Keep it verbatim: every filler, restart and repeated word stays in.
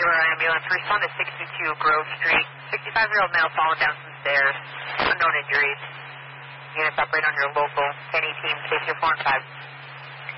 Regular ambulance. Respond to sixty-two Grove Street. sixty-five-year-old male fallen down some stairs. Unknown injuries. Units operate on your local. Any team, safety four and five.